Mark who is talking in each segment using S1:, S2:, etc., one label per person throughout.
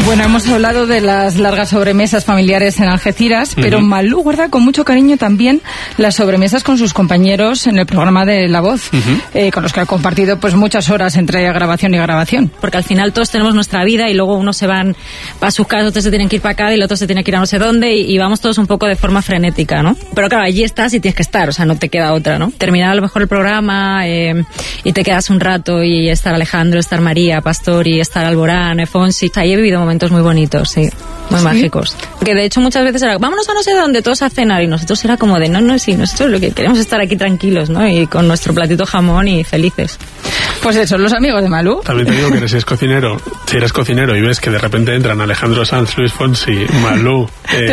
S1: Bueno, hemos hablado de las largas sobremesas familiares en Algeciras, pero Malú guarda con mucho cariño también las sobremesas con sus compañeros en el programa de La Voz, con los que ha compartido pues muchas horas entre grabación y grabación.
S2: Porque al final todos tenemos nuestra vida y luego unos se van para sus casas, otros se tienen que ir para acá y el otro se tiene que ir a no sé dónde y vamos todos un poco de forma frenética, ¿no? Pero claro, allí estás y tienes que estar, o sea, no te queda otra, ¿no? Terminar a lo mejor el programa y te quedas un rato y estar Alejandro, estar María, Pastori, estar Alborán, Fonsi. Ahí he vivido momentos muy bonitos, sí, muy mágicos. Que de hecho muchas veces era, vámonos a no sé dónde, todos a cenar, y nosotros era como de, no, sí, nosotros lo que queremos es estar aquí tranquilos, ¿no? Y con nuestro platito jamón y felices.
S1: Pues eso, los amigos de Malú.
S3: También te digo que si eres cocinero y ves que de repente entran Alejandro Sanz, Luis Fonsi, Malú,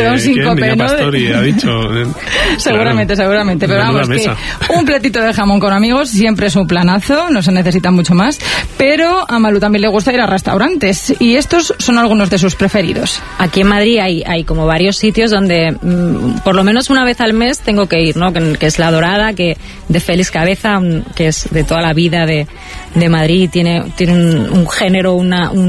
S3: Niña Pastori, ha dicho...
S1: Seguramente, pero vamos,
S3: mesa.
S1: Que un platito de jamón con amigos siempre es un planazo, no se necesita mucho más, pero a Malú también le gusta ir a restaurantes, y estos son algunos de sus preferidos.
S2: Aquí en Madrid hay como varios sitios donde por lo menos una vez al mes tengo que ir, ¿no? Que es La Dorada, que de Félix Cabeza, que es de toda la vida de Madrid, tiene un género,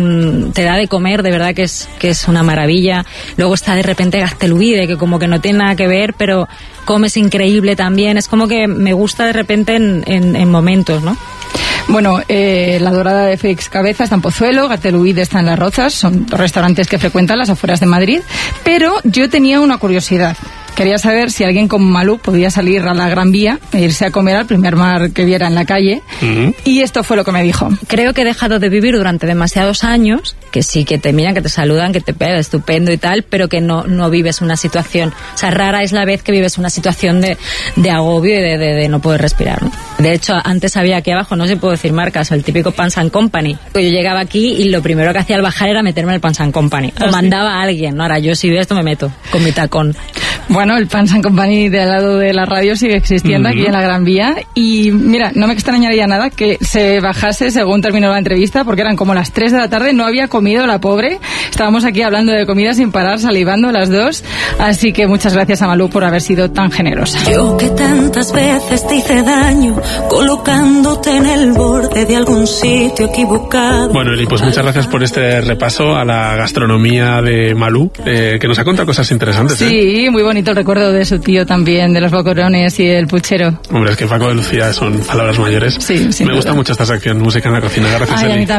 S2: te da de comer, de verdad que es una maravilla. Luego está de repente Gazteluide, que como que no tiene nada que ver, pero comes increíble también. Es como que me gusta de repente en momentos, ¿no?
S1: Bueno, La Dorada de Félix Cabeza está en Pozuelo, Gazteluide está en Las Rozas, son dos restaurantes que frecuentan las afueras de Madrid, pero yo tenía una curiosidad. Quería saber si alguien como Malú podía salir a la Gran Vía e irse a comer al primer mar que viera en la calle. Y esto fue lo que me dijo.
S2: Creo que he dejado de vivir durante demasiados años, que sí, que te miran, que te saludan, que te pegan, estupendo y tal, pero que no vives una situación. O sea, rara es la vez que vives una situación de agobio y de no poder respirar, ¿no? De hecho, antes había aquí abajo, no se puede decir marcas, el típico Pans and Company. Yo llegaba aquí y lo primero que hacía al bajar era meterme al Pans and Company. O mandaba a alguien, ¿no? Ahora yo si veo esto me meto con mi tacón.
S1: Bueno, el Pans and Company de al lado de la radio sigue existiendo aquí en la Gran Vía, y mira, no me extrañaría nada que se bajase según terminó la entrevista, porque eran como las 3 de la tarde, no había comido la pobre, estábamos aquí hablando de comida sin parar, salivando las dos, así que muchas gracias a Malú por haber sido tan generosa.
S4: Yo que tantas veces te hice daño colocándote en el borde de algún sitio equivocado.
S3: Bueno, Eli, pues muchas gracias por este repaso a la gastronomía de Malú, que nos ha contado cosas interesantes.
S1: Sí, muy bonito el recuerdo de su tío también, de los boquerones y el puchero.
S3: Hombre, es que Paco de Lucía son palabras mayores.
S1: Sí,
S3: me gusta mucho esta sección, música en la cocina. Gracias, Eli.